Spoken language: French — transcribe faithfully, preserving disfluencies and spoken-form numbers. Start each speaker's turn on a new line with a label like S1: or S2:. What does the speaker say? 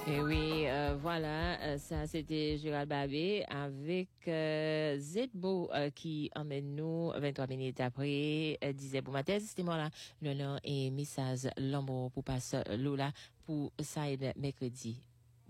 S1: Et oui, euh, voilà, euh, ça c'était Gérald Babé avec euh, Zedbo euh, qui emmène nous vingt-trois minutes après, euh, disait pour ma thèse, c'était moi là, le nom et message l'amour pour passer Lola pour ça mercredi.